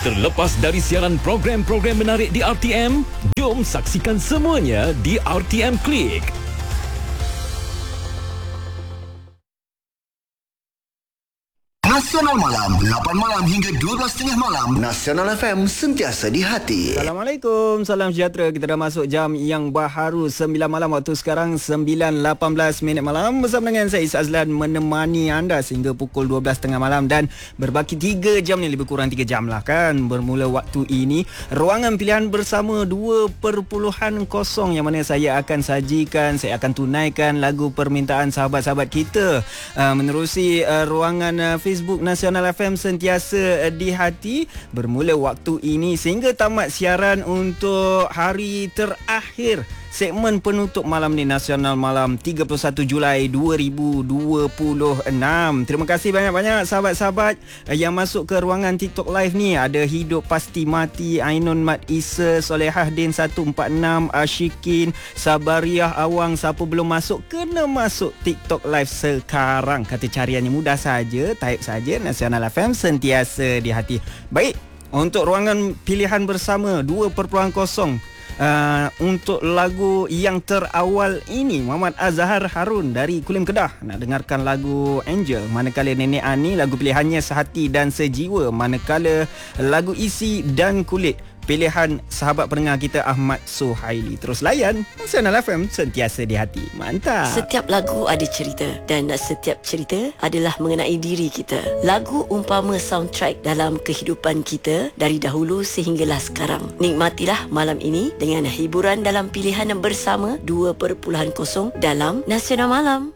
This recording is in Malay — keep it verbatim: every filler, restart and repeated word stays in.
Terlepas dari siaran program-program menarik di R T M, jom saksikan semuanya di R T M Klik. Nasional Malam, lapan malam hingga dua belas tiga puluh malam. Nasional F M, sentiasa di hati. Assalamualaikum, salam sejahtera. Kita dah masuk jam yang baharu, sembilan malam waktu sekarang, sembilan lapan belas minit malam. Bersama dengan saya Is Azlan menemani anda sehingga pukul dua belas tiga puluh malam. Dan berbaki tiga jam ni, lebih kurang tiga jam lah kan. Bermula waktu ini, ruangan pilihan bersama dua perpuluhan kosong yang mana saya akan sajikan, saya akan tunaikan lagu permintaan sahabat-sahabat kita. Uh, menerusi uh, ruangan uh, Facebook Nasional F M sentiasa di hati. Bermula waktu ini sehingga tamat siaran untuk hari terakhir segmen penutup malam ni, Nasional Malam tiga puluh satu Julai dua ribu dua puluh enam. Terima kasih banyak-banyak sahabat-sahabat yang masuk ke ruangan TikTok Live ni. Ada Hidup Pasti Mati, Ainun Mat Isa, Solehah Din seratus empat puluh enam, Ashikin, Sabariah Awang. Siapa belum masuk, kena masuk TikTok Live sekarang. Kata cariannya mudah saja, type saja Nasional F M sentiasa di hati. Baik, untuk ruangan pilihan bersama dua perpuluhan kosong. Uh, untuk lagu yang terawal ini, Muhammad Azhar Harun dari Kulim Kedah nak dengarkan lagu Angel. Manakala Nenek Ani, lagu pilihannya Sehati dan Sejiwa. Manakala lagu Isi dan Kulit, pilihan sahabat pendengar kita Ahmad Suhaili. Terus layan Nasional F M sentiasa di hati. Mantap. Setiap lagu ada cerita dan setiap cerita adalah mengenai diri kita. Lagu umpama soundtrack dalam kehidupan kita dari dahulu sehinggalah sekarang. Nikmatilah malam ini dengan hiburan dalam pilihan bersama dua perpuluhan kosong dalam Nasional Malam.